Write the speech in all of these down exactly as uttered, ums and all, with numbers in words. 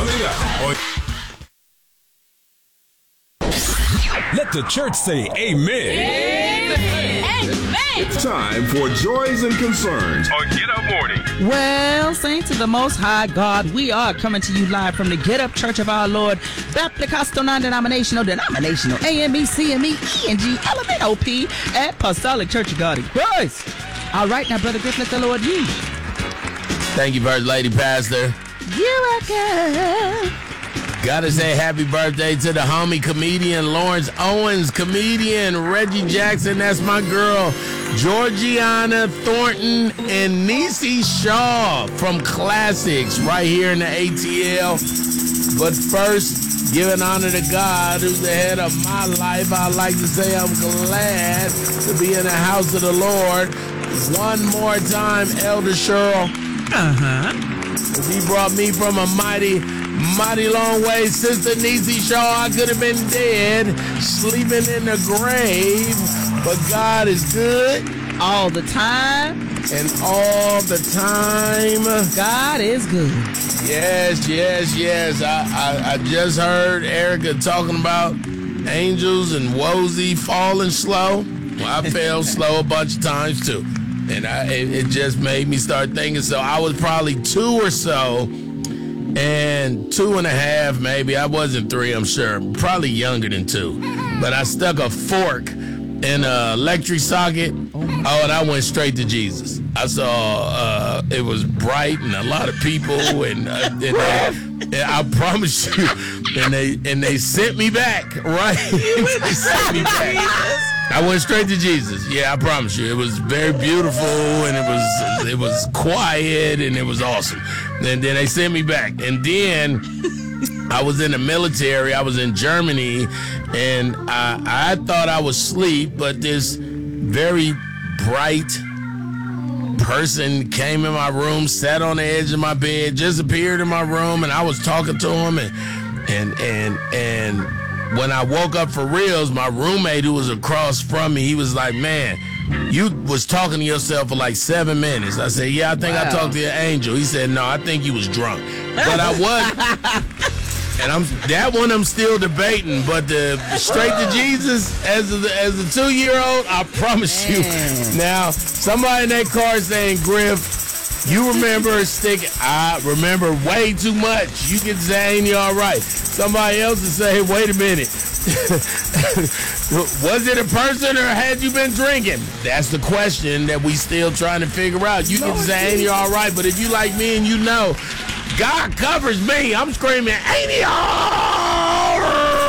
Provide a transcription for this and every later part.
Coming up. Let the church say amen. Amen. It's time for Joys and Concerns on Get Up Morning. Well, saints of the Most High God, we are coming to you live from the Get Up Church of Our Lord, Baptist Non-Denominational, Denominational, A M E, C M E, E N G, L M N O P, Apostolic Church of God in Christ. All right, now, Brother Griff, let the Lord use. Thank you, First Lady Pastor. You're welcome. Gotta say happy birthday to the homie comedian Lawrence Owens, comedian Reggie Jackson, that's my girl, Georgiana Thornton, and Niecy Shaw from Classics right here in the A T L. But first, giving honor to God, who's the head of my life, I'd like to say I'm glad to be in the house of the Lord. One more time, Elder Cheryl. Uh-huh. He brought me from a mighty, mighty long way. Sister Niecy Shaw, I could have been dead, sleeping in the grave. But God is good. All the time. And all the time. God is good. Yes, yes, yes. I, I, I just heard Erica talking about angels and Wozy falling slow. Well, I fell slow a bunch of times, too. And I, it, it just made me start thinking. So I was probably two or so, and two and a half maybe. I wasn't three, I'm sure. Probably younger than two. But I stuck a fork in an electric socket. Oh, and I went straight to Jesus. I saw uh, it was bright and a lot of people, and, uh, and, they, and I promise you, and they and they sent me back, right? They sent me back. I went straight to Jesus. Yeah, I promise you. It was very beautiful, and it was it was quiet, and it was awesome. And then they sent me back. And then I was in the military. I was in Germany, and I, I thought I was asleep, but this very bright person came in my room, sat on the edge of my bed, just appeared in my room, and I was talking to him, and and and and when I woke up for reals, my roommate who was across from me, he was like, man, you was talking to yourself for like seven minutes. I said, yeah, I think wow. I talked to an angel. He said, no, I think you was drunk. But I was. And I'm that one I'm still debating, but the straight to Jesus as a, as a two-year-old, I promise man. you. Now, somebody in that car saying, Griff, you remember sticking, I remember way too much. You can say, ain't you all right? Somebody else will say, wait a minute. Was it a person or had you been drinking? That's the question that we still trying to figure out. You can say, ain't you all right? But if you like me and you know, God covers me. I'm screaming, ain't he all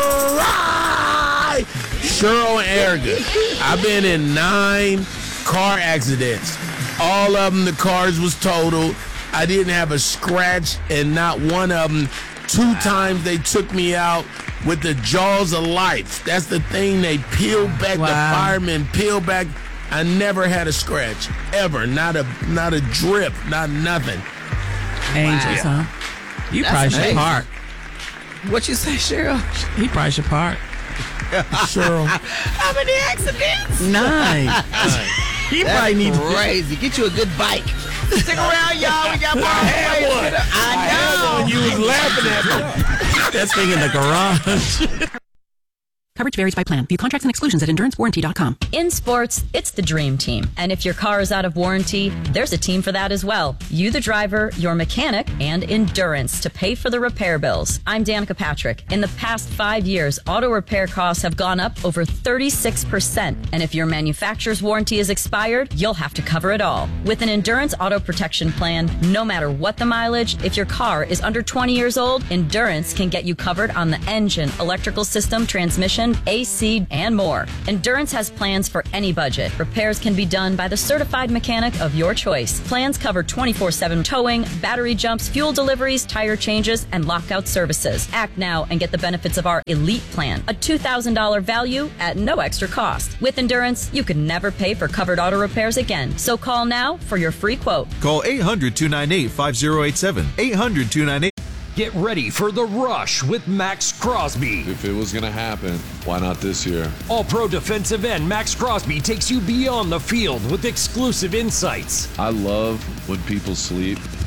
right? Cheryl and Erica, I've been in nine car accidents. All of them, the cars was totaled. I didn't have a scratch, and not one of them. Two times they took me out with the jaws of life. That's the thing. They peel back, wow. the firemen peel back. I never had a scratch, ever. Not a not a drip, not nothing. Angels, wow. huh? You That's probably amazing. should park. What you say, Cheryl? He probably should park. Cheryl. How many accidents? Nine. He That's probably needs crazy. Get you a good bike. Stick around, y'all. We got more. I had one. I, I know. One. You was laughing at me. That thing in the garage. Coverage varies by plan. View contracts and exclusions at endurance warranty dot com. In sports, it's the dream team. And if your car is out of warranty, there's a team for that as well. You, the driver, your mechanic, and Endurance to pay for the repair bills. I'm Danica Patrick. In the past five years, auto repair costs have gone up over thirty-six percent. And if your manufacturer's warranty is expired, you'll have to cover it all. With an Endurance auto protection plan, no matter what the mileage, if your car is under twenty years old, Endurance can get you covered on the engine, electrical system, transmission, A C, and more. Endurance has plans for any budget. Repairs can be done by the certified mechanic of your choice. Plans cover twenty-four seven towing, battery jumps, fuel deliveries, tire changes, and lockout services. Act now and get the benefits of our Elite Plan, a two thousand dollars value at no extra cost. With Endurance, you can never pay for covered auto repairs again. So call now for your free quote. Call eight hundred, two nine eight, five oh eight seven. eight hundred, two nine eight. Get ready for The Rush with Max Crosby. If it was going to happen, why not this year? All-Pro defensive end Max Crosby takes you beyond the field with exclusive insights. I love when people sleep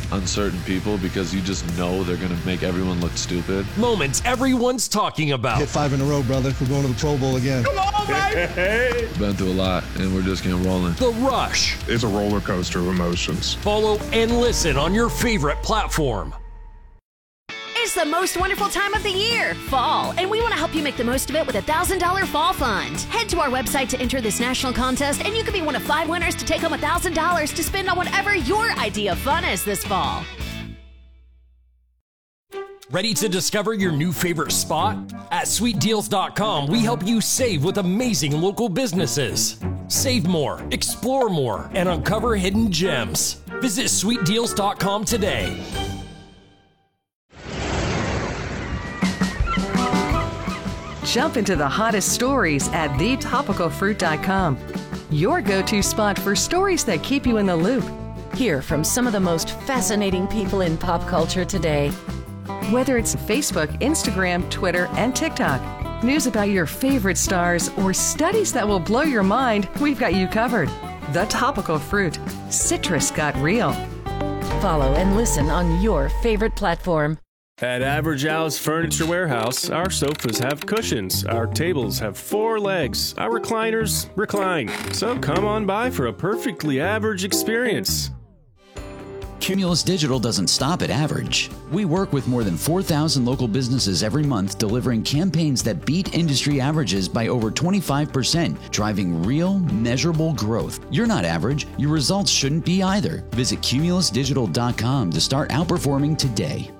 uncertain people because you just know they're going to make everyone look stupid. Moments everyone's talking about. Hit five in a row, brother. We're going to the Pro Bowl again. Come on, baby! Been through a lot, and we're just getting rolling. The Rush. It's a roller coaster of emotions. Follow and listen on your favorite platform. It's the most wonderful time of the year, fall, and we want to help you make the most of it with a one thousand dollars Fall Fund. Head to our website to enter this national contest, and you could be one of five winners to take home one thousand dollars to spend on whatever your idea of fun is this fall. Ready to discover your new favorite spot? At sweet deals dot com, we help you save with amazing local businesses. Save more, explore more, and uncover hidden gems. Visit sweet deals dot com today. Jump into the hottest stories at the topical fruit dot com. Your go-to spot for stories that keep you in the loop. Hear from some of the most fascinating people in pop culture today. Whether it's Facebook, Instagram, Twitter, and TikTok, news about your favorite stars, or studies that will blow your mind, we've got you covered. The Topical Fruit. Citrus got real. Follow and listen on your favorite platform. At Average Al's Furniture Warehouse, our sofas have cushions, our tables have four legs, our recliners recline. So come on by for a perfectly average experience. Cumulus Digital doesn't stop at average. We work with more than four thousand local businesses every month, delivering campaigns that beat industry averages by over twenty-five percent, driving real, measurable growth. You're not average. Your results shouldn't be either. Visit cumulus digital dot com to start outperforming today.